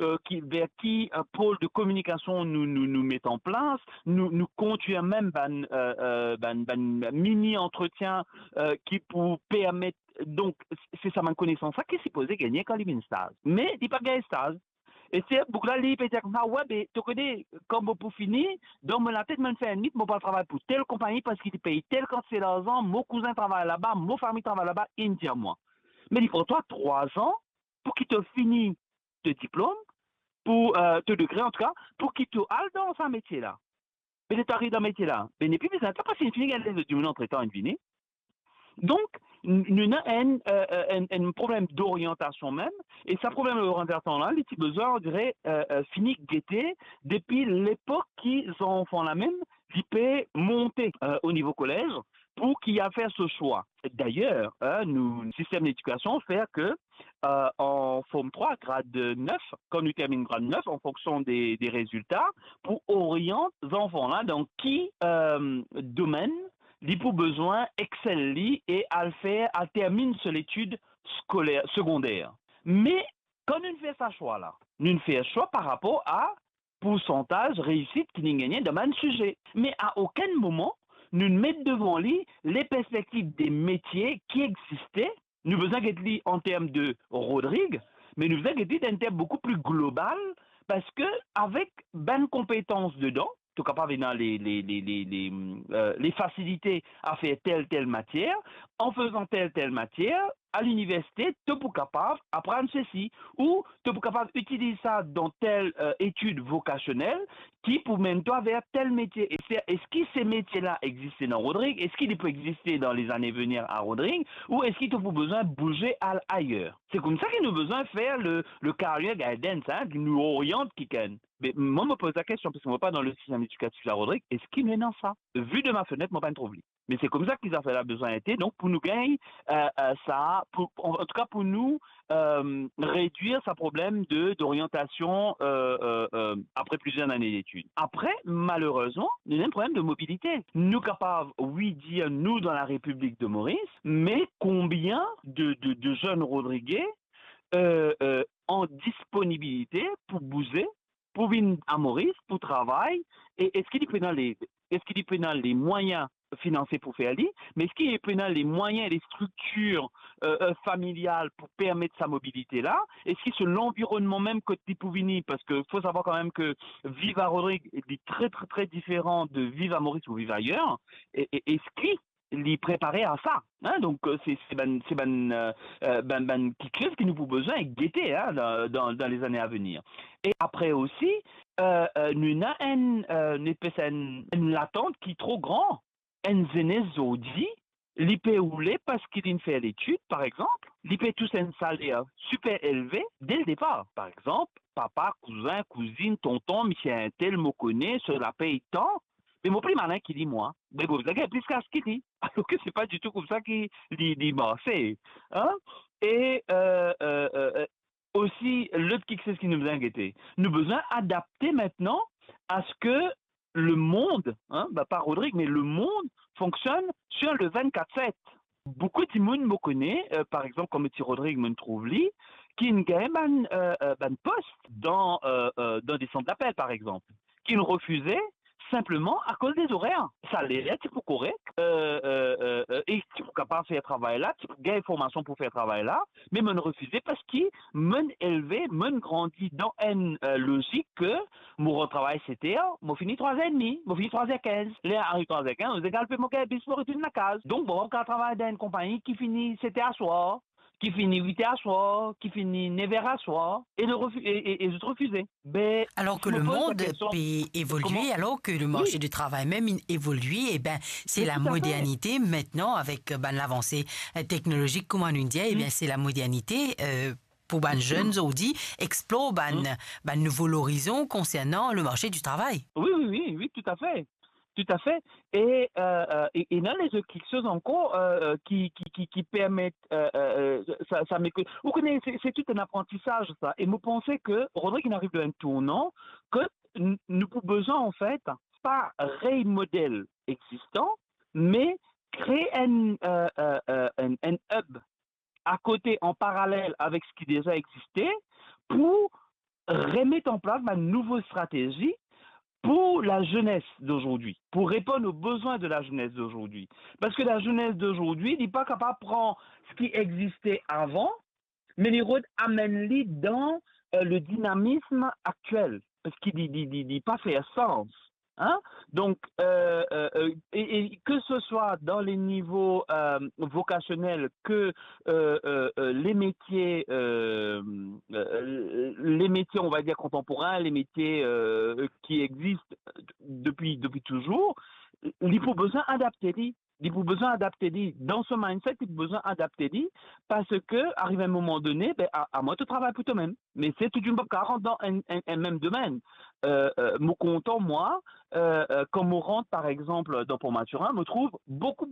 vers qui un pôle de communication nous met en place, nous conduire même mini entretien qui pour permettre donc c'est ça ma connaissance ça qui est supposé gagner quand il y a une stage mais il pas gagner stage et c'est beaucoup là il peut dire ah ouais mais tu connais comme pour finir donc la tête me fait un mythe mon pas travail pour telle compagnie parce qu'il paye tel quantité d'argent mon cousin travaille là-bas mon famille travaille là-bas il me dit à moi mais il faut toi 3 ans pour qu'il te finisse de diplôme pour te degré en tout cas pour qu'il te aille dans ce métier là mais tu arrives dans ce métier là mais n'est plus besoin pas si fini gagner du entre temps une donc, nous avons un problème d'orientation même, et ce problème d'orientation-là, les petits besoins, on dirait, fini guetté depuis l'époque qu'ils en font la même, ils peuvent monter au niveau collège pour qu'il y a fait ce choix. D'ailleurs, le système d'éducation fait que en Forme 3, grade 9, quand nous terminons grade 9, en fonction des résultats, pour orienter les enfants-là dans qui domaine li pour besoin excelle li et à le faire, à termine sur l'étude scolaire, secondaire. Mais quand nous fait ce choix-là, nous fait un choix par rapport à pourcentage réussite qui nous gagné dans un sujet. Mais à aucun moment, nous mettons devant lui les perspectives des métiers qui existaient. Nous besoin d'être li en termes de Rodrigue, mais nous besoin d'être en termes beaucoup plus global parce que avec ben compétences dedans, tu es capable dans les facilités à faire telle matière, en faisant telle matière, à l'université, tu es capable d'apprendre ceci, ou tu es capable d'utiliser ça dans telle étude vocationnelle qui pour mener toi vers tel métier. Et est-ce que ces métiers-là existent dans Rodrigue? Est-ce qu'ils peuvent exister dans les années à venir à Rodrigue? Ou est-ce qu'il te faut besoin de bouger ailleurs? C'est comme ça qu'il nous besoin de faire le career guidance, hein, qui nous oriente, qui can. Mais moi, je me pose la question, parce qu'on ne va pas dans le système éducatif à Rodrigue, est-ce qu'il est dans ça? Vu de ma fenêtre, moi, pas trop oublié. Mais c'est comme ça qu'ils ont fait la besoin été. Donc, pour nous gagner, ça, en tout cas, pour nous, réduire ce problème d'orientation après plusieurs années d'études. Après, malheureusement, il y a un problème de mobilité. Nous capables, oui, dire nous dans la République de Maurice, mais combien de jeunes Rodriguais en disponibilité pour bouger, pour venir à Maurice, pour travailler, et est-ce qu'il prend les moyens financiers pour faire ça, mais est-ce qu'il prend les moyens et les structures familiales pour permettre sa mobilité-là? Est-ce que c'est l'environnement même que tu peux venir? Parce qu'il faut savoir quand même que vivre à Rodrigue est très, très, très différent de vivre à Maurice ou vivre ailleurs. Et est-ce qu'il les préparer à ça, hein? Donc c'est quelque chose qui nous faut besoin et guetter, hein, dans les années à venir. Et après aussi, nous avons une latente qui est trop grande. Un zénézodi, l'IP oulé parce qu'il fait l'étude, par exemple, l'IP tous un salaire super élevé dès le départ. Par exemple, papa, cousin, cousine, tonton, monsieur un tel me connaît, cela paye tant. Mais mon plus malin qui dit moi, mais vous avez plus qu'à ce qu'il dit. Alors que c'est pas du tout comme ça qu'il dit, bon, c'est, hein? Et, aussi, l'autre quelque chose qui nous a inquiété. Nous avons besoin d'adapter maintenant à ce que le monde, hein, pas Rodrigue, mais le monde fonctionne sur le 24/7. Beaucoup de monde me connaît, par exemple, comme M. Rodrigue me trouve lui, qui ne gagne un poste dans des centres d'appel, par exemple, qui le refusait simplement à cause des horaires. Ça l'est, tu peux correct, et tu peux capable de faire travail là, tu peux gagner formation pour faire travail là, mais me refuser parce qu'il m'a élevé, m'a grandi dans une logique que mon retravail c'était, moi fini 3h30, moi fini 3h15. Là, arrive 3h15, on égale mon gars, bis pour retourner la case. Donc, bon, quand on travaille dans une compagnie qui finit, c'était à soir, qui finit 8h à soir, qui finit 9h à soir, et je refusais. Ben, Alors que je me le pose la monde question, peut comment, évoluer, alors que le marché oui, du travail même évolue, et ben c'est mais la tout à fait. modernité maintenant avec l'avancée technologique comme on nous dit, et bien Hum, c'est la modernité pour les jeunes aussi explore hum. nouveau horizon concernant le marché du travail. Oui, tout à fait. Tout à fait. Et dans les autres quelque chose encore qui permettent, ça m'écoute. Vous connaissez, c'est tout un apprentissage, ça. Et vous pensez que, Rodrigue, il arrive d'un tournant, que nous avons besoin, en fait, pas un modèle existant, mais créer un hub à côté, en parallèle avec ce qui déjà existait, pour remettre en place une nouvelle stratégie pour la jeunesse d'aujourd'hui, pour répondre aux besoins de la jeunesse d'aujourd'hui. Parce que la jeunesse d'aujourd'hui n'est pas capable de prendre ce qui existait avant, mais les amène-les dans le dynamisme actuel, parce qu'il dit pas faire sens. Hein? Donc, et que ce soit dans les niveaux vocationnels que les métiers, on va dire contemporains, les métiers qui existent depuis toujours, il faut besoin d'adapter. Il faut besoin d'adapter. Dans ce mindset, il faut besoin d'adapter parce que, arrive un moment donné, à moi, tu travailles pour toi-même. Mais c'est tout une peu rentre dans un même domaine. Mon content, moi, comme on rentre, par exemple, dans Pont Mathurin, me trouve beaucoup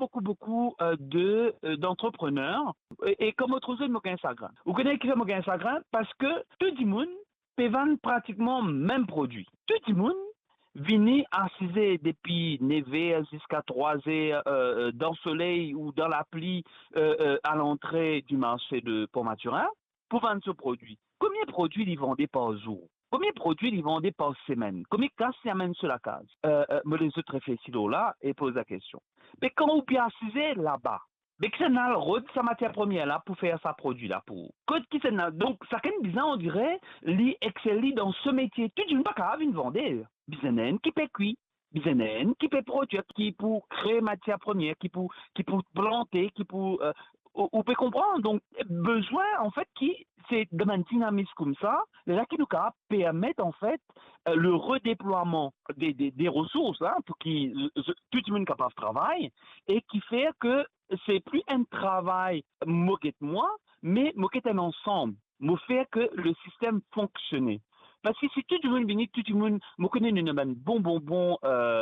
d'entrepreneurs. Et comme on trouve mon Instagram. Vous connaissez qui fait mon Instagram? Parce que tout le monde peut vendre pratiquement le même produit. Tout le monde vini à 6 heures depuis 9 heures jusqu'à 3 heures dans le soleil ou dans la pluie à l'entrée du marché de Pont-Mathurin pour vendre ce produit. Combien de produits ils vendaient par jour? Combien de produits ils vendaient par semaine? Combien de cases ils amènent sur la case? Me les autres réfléchissent là et posent la question. Mais quand on peut assiser là-bas, mais que c'est dans le road, sa matière première là pour faire sa produit là pour. Donc, ça quand même bizarre, on dirait, li exceller dans ce métier. Tu dis pas capable de vendre. Bizenen qui peut cuire, bizenen qui peut produire, qui pour créer matière première, qui pour planter, qui pour on peut comprendre. Donc, besoin, en fait, c'est de un dynamisme comme ça, là, qui nous permettre, en fait, le redéploiement des ressources, hein, pour que tout le monde capable de travailler, et qui fait que c'est plus un travail moquette moi, mais moquette un ensemble, me faire que le système fonctionne. Parce que si tout le monde vient, tout le monde, me connaît une bon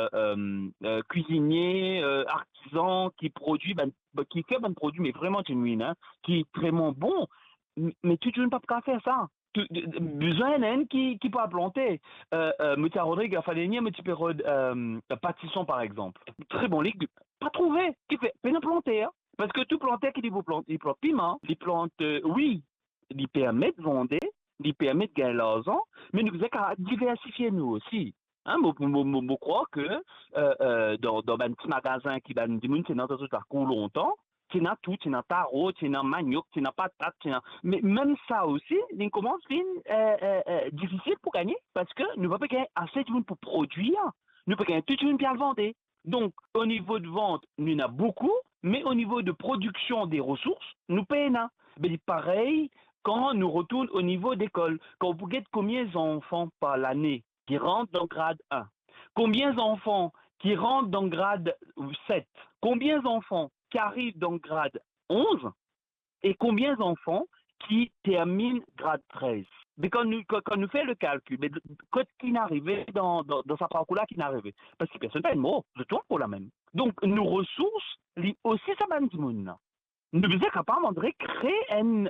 cuisinier, artisan qui produit, qui fait un produit, mais vraiment genuine, hein, qui est vraiment bon, mais tout le monde ne peut pas faire ça. Besoin d'un qui peut planter. Monsieur Rodrigue, il fallait venir, monsieur Pérode, pâtisson par exemple. Très bon légume. Pas trouvé. Qui fait? Peine planter. Hein? Parce que tout planter qui dit vous plante, il plante piment, il plante, oui, il permet de vendre, il permet de gagner l'argent, mais nous faisons qu'à diversifier nous aussi. Hein, je crois que dans un petit magasin qui va nous dire c'est dans un cours longtemps, c'est dans tout, c'est dans tarot, c'est dans manioc, c'est dans patate, c'est dans... Mais même ça aussi, il commence à être difficile pour gagner parce que nous ne pouvons pas gagner assez de monde pour produire, nous ne pouvons pas gagner tout le monde bien le vendre. Donc, au niveau de vente, nous en avons beaucoup, mais au niveau de production des ressources, nous payons. Mais pareil, quand nous retournons au niveau d'école, quand vous regardez combien d'enfants par l'année qui rentrent dans le grade 1, combien d'enfants qui rentrent dans le grade 7, combien d'enfants qui arrivent dans le grade 11 et combien d'enfants qui terminent grade 13. Mais quand nous faisons le calcul, mais quand qui n'arrivait dans sa parcours-là, qui n'arrivait, parce que personne n'a une mot, je trouve pour la même. Donc, nos ressources, aussi, ça va nous dire. Nous sommes capables de créer un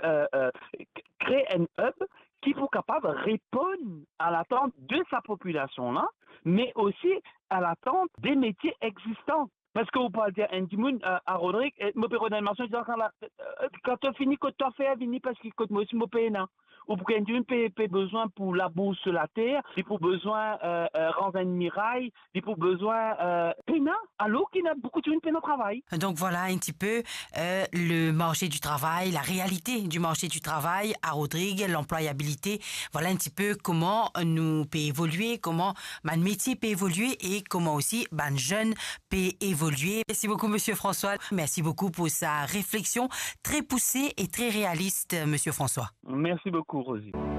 hub qui est capable de répondre à l'attente de sa population-là, mais aussi à l'attente des métiers existants. Parce que vous pouvez dire un petit à Rodrigue, je peux redonner une mention, quand tu as fini, quand tu as fait, fini parce que moi aussi, je paye. Ou pour qu'un petit besoin pour la bourse sur la terre, il faut besoin rendre une miraille, il faut besoin pénin, alors qu'il y a beaucoup de pénin au travail. Donc voilà un petit peu le marché du travail, la réalité du marché du travail à Rodrigue, l'employabilité. Voilà un petit peu comment nous peut évoluer, comment le métier peut évoluer et comment aussi le jeune peut évoluer. Merci beaucoup, Monsieur François. Merci beaucoup pour sa réflexion très poussée et très réaliste, Monsieur François. Merci beaucoup, Rosie.